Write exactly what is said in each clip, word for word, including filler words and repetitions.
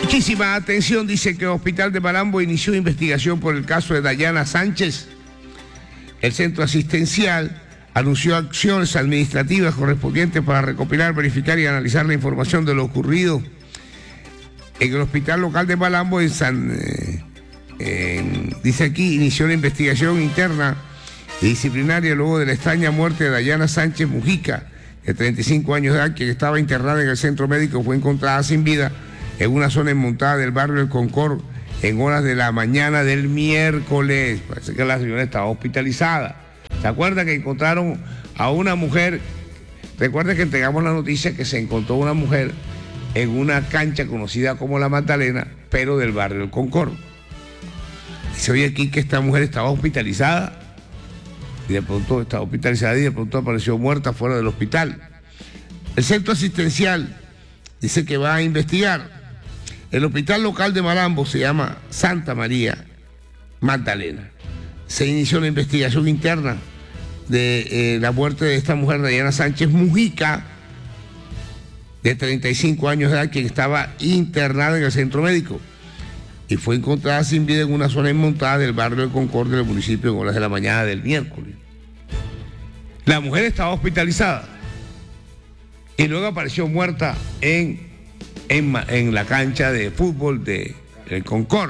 Muchísima atención, dice que el Hospital de Malambo inició investigación por el caso de Dayana Sánchez. El centro asistencial anunció acciones administrativas correspondientes para recopilar, verificar y analizar la información de lo ocurrido en el hospital local de Malambo. En San, eh, en, dice aquí, inició la investigación interna y disciplinaria luego de la extraña muerte de Dayana Sánchez Mujica, de treinta y cinco años de edad, que estaba internada en el centro médico, fue encontrada sin vida en una zona enmontada del barrio El Concord en horas de la mañana del miércoles. Parece que la señora estaba hospitalizada. ¿Se acuerda que encontraron a una mujer? Recuerda que entregamos la noticia que se encontró una mujer en una cancha conocida como La Magdalena, pero del barrio El Concord. Y se oye aquí que esta mujer estaba hospitalizada y de pronto estaba hospitalizada y de pronto apareció muerta fuera del hospital. El centro asistencial dice que va a investigar. El hospital local de Malambo se llama Santa María Magdalena. Se inició la investigación interna de eh, la muerte de esta mujer, Dayana Sánchez Mujica, de treinta y cinco años de edad, quien estaba internada en el centro médico y fue encontrada sin vida en una zona enmontada del barrio de Concord del municipio en horas de la mañana del miércoles. La mujer estaba hospitalizada y luego apareció muerta en, en, en la cancha de fútbol de el Concord.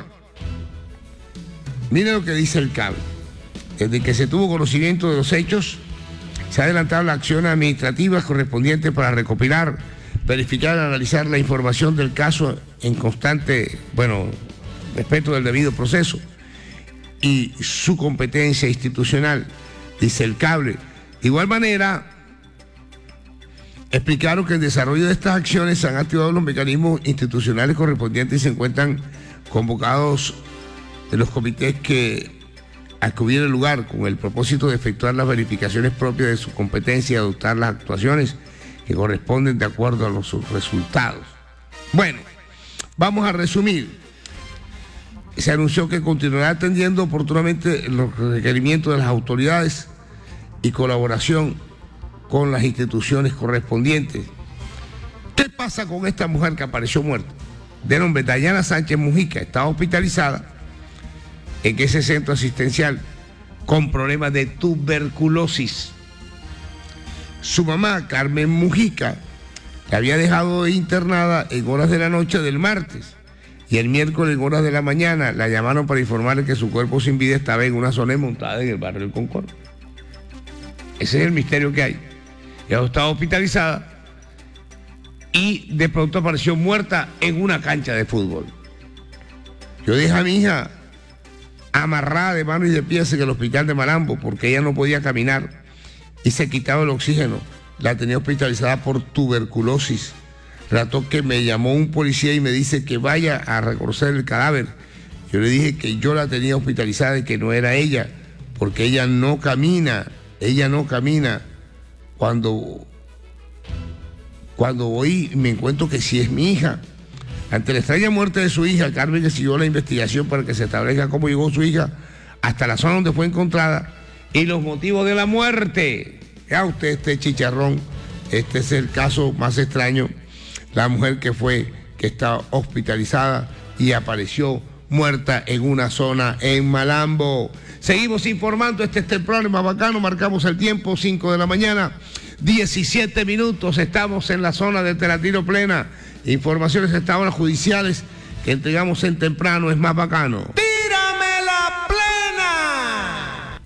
Mire lo que dice el cable. Desde que se tuvo conocimiento de los hechos, se ha adelantado las acciones administrativas correspondientes para recopilar, verificar y analizar la información del caso en constante, bueno, respeto del debido proceso y su competencia institucional, dice el cable. De igual manera, explicaron que en desarrollo de estas acciones se han activado los mecanismos institucionales correspondientes y se encuentran convocados de los comités que acudieron al lugar con el propósito de efectuar las verificaciones propias de su competencia y adoptar las actuaciones que corresponden de acuerdo a los resultados. Bueno, vamos a resumir. Se anunció que continuará atendiendo oportunamente los requerimientos de las autoridades y colaboración con las instituciones correspondientes. ¿Qué pasa con esta mujer que apareció muerta? De nombre Dayana Sánchez Mujica, estaba hospitalizada en ese centro asistencial con problemas de tuberculosis. Su mamá, Carmen Mujica, la había dejado internada en horas de la noche del martes y el miércoles en horas de la mañana la llamaron para informarle que su cuerpo sin vida estaba en una zona montada en el barrio del Concord. Ese es el misterio que hay. Ella estaba hospitalizada y de pronto apareció muerta en una cancha de fútbol. Yo dejé a mi hija amarrada de manos y de pies en el hospital de Malambo porque ella no podía caminar y se quitaba el oxígeno. La tenía hospitalizada por tuberculosis. Relato que me llamó un policía y me dice que vaya a reconocer el cadáver. Yo le dije que yo la tenía hospitalizada y que no era ella, porque ella no camina, ella no camina. Cuando, cuando voy me encuentro que sí es mi hija. Ante la extraña muerte de su hija, Carmen siguió la investigación para que se establezca cómo llegó su hija hasta la zona donde fue encontrada y los motivos de la muerte. Ya usted, este chicharrón, este es el caso más extraño. La mujer que fue, que está hospitalizada y apareció muerta en una zona en Malambo. Seguimos informando, este es el programa bacano, marcamos el tiempo, cinco de la mañana, diecisiete minutos, estamos en la zona de Telatino Plena. Informaciones estaban judiciales que entregamos en temprano, es más bacano. ¡Tírame la plena!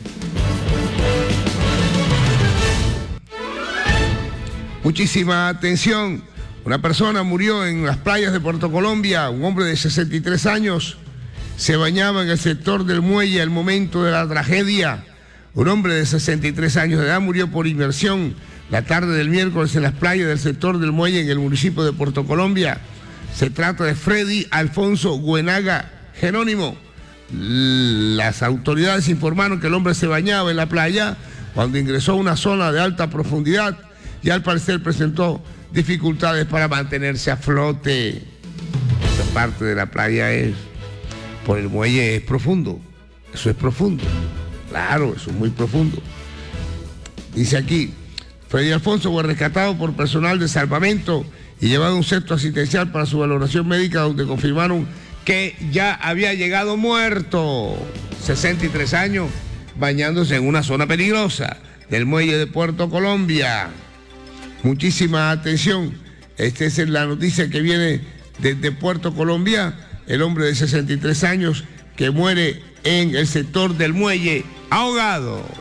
Muchísima atención. Una persona murió en las playas de Puerto Colombia, un hombre de sesenta y tres años, se bañaba en el sector del muelle al momento de la tragedia. Un hombre de sesenta y tres años de edad murió por inmersión la tarde del miércoles en las playas del sector del muelle en el municipio de Puerto Colombia. Se trata de Freddy Alfonso Guenaga Jerónimo. Las autoridades informaron que el hombre se bañaba en la playa cuando ingresó a una zona de alta profundidad y al parecer presentó dificultades para mantenerse a flote. Esa parte de la playa es, por el muelle es profundo, eso es profundo, claro, eso es muy profundo. Dice aquí, Freddy Alfonso fue rescatado por personal de salvamento y llevado a un centro asistencial para su valoración médica, donde confirmaron que ya había llegado muerto. sesenta y tres años, bañándose en una zona peligrosa del muelle de Puerto Colombia. Muchísima atención. Esta es la noticia que viene desde Puerto Colombia. El hombre de sesenta y tres años que muere en el sector del muelle ahogado.